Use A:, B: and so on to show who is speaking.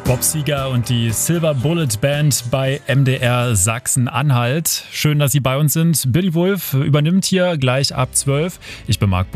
A: Bob Seger und die Silver Bullet Band bei MDR Sachsen-Anhalt. Schön, dass Sie bei uns sind. Billy Wolf übernimmt hier gleich ab 12. Ich bin Marc